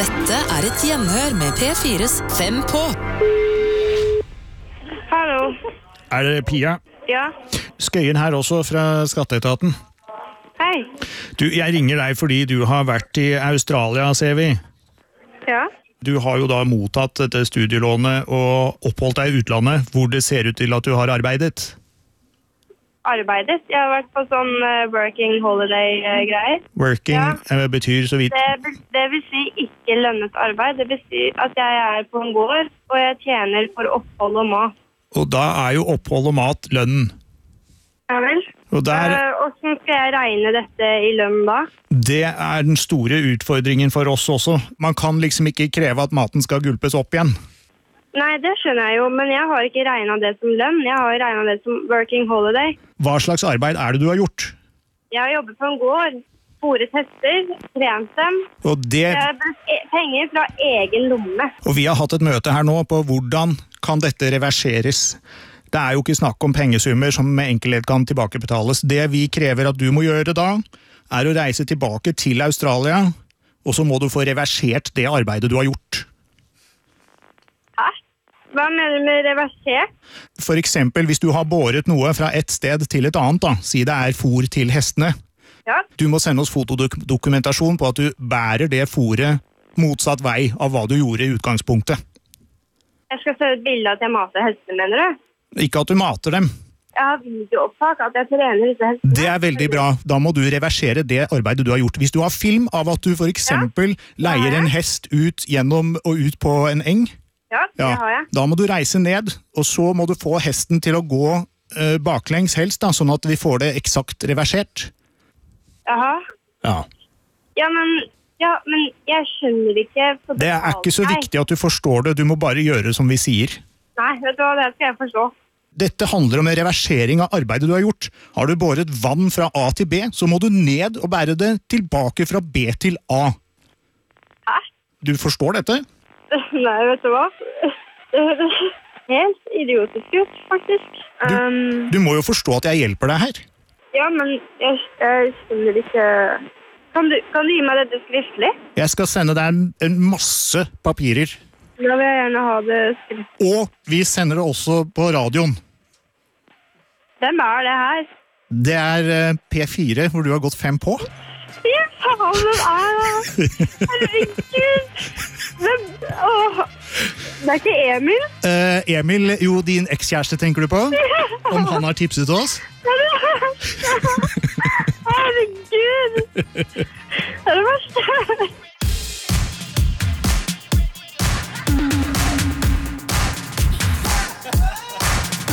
Dette et gjenhør med P4s 5 på. Hallo. Det Pia? Ja. Skøyen her også fra Skatteetaten. Hei. Du, jeg ringer deg fordi du har vært i Australia, ser vi. Ja. Du har jo da mottatt dette studielånet og oppholdt deg i utlandet, hvor det ser ut til at du har arbeidet. Arbeidet? Jeg har vært på sånn working holiday-greier. Working betyr så vidt... Det vil si ikke lønnet arbeid. Det vil si at jeg på en gård, og jeg tjener for opphold og mat. Og da jo opphold og mat lønnen. Ja vel. Og hvordan skal jeg regne dette i lønn da? Det den store utfordringen for oss også. Man kan liksom ikke kreve at maten skal gulpes opp igjen. Nei, det skjønner jeg jo, men jeg har ikke regnet det som lønn. Jeg har regnet det som working holiday. Hva slags arbeid det du har gjort? Jeg har jobbet på en gård, sporet hester, trent dem. Og det... Jeg har brukt penger fra egen lomme. Og vi har hatt et møte her nå på hvordan kan dette reverseres. Det jo ikke snakk om pengesummer som med enkelhet kan tilbakebetales. Det vi krever at du må gjøre da, å reise tilbake til Australia, og så må du få reversert det arbeidet du har gjort. Hæ? Hva mener du med reversert? For eksempel, hvis du har båret noe fra et sted til et annet, da, si det fôr til hestene. Ja. Du må sende oss fotodokumentasjon på at du bærer det fôret motsatt vei av hva du gjorde i utgangspunktet. Jeg skal se et bilde at jeg mater hestene, mener du? Ikke at du mater dem. Jeg har videoopptak at jeg trener disse hestene. Det veldig bra. Da må du reversere det arbeidet du har gjort. Hvis du har film av at du for eksempel leier en hest ut gjennom og ut på en eng, ja, det har jeg. Da må du reise ned, og så må du få hesten til å gå baklengs helst, da, sånn at vi får det eksakt reversert. Jaha. Ja. Ja, men jeg skjønner ikke... Det ikke så viktig at du forstår det, du må bare gjøre som vi sier. Nei, vet du hva, det skal jeg forstå. Dette handler om en reversering av arbeidet du har gjort. Har du båret vann fra A til B, så må du ned og bære det tilbake fra B til A. Hæ? Du forstår dette? Nei, vet du hva? Det høres helt idiotisk ut, faktisk. Du må jo forstå at jeg hjelper deg her. Ja, men jeg skjønner ikke... Kan du gi meg dette skriftlig? Jeg skal sende deg en masse papirer. Da vil jeg gjerne ha det skriftlig. Og vi sender det også på radioen. Hvem det her? Det P4, hvor du har gått 5 på. Ja, faen, hvem det? Herregud! Det ikke Emil? Emil, jo, din ekskjæreste tenker du på? Om han har tipset oss? Herregud! Det det verste.